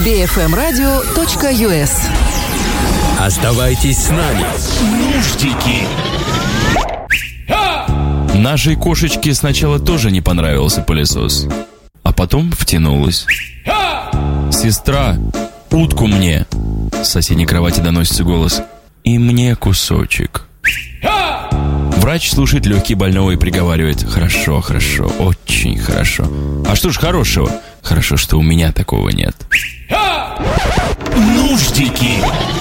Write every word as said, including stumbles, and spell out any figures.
би эф эм радио точка ю эс. Оставайтесь с нами. Нуждики. Нашей кошечке сначала тоже не понравился пылесос, а потом втянулась. «Сестра, утку мне!» С соседней кровати доносится голос. «И мне кусочек». Врач слушает легкие больного и приговаривает: «Хорошо, хорошо, очень хорошо». «А что ж хорошего?» «Хорошо, что у меня такого нет». Нуждики.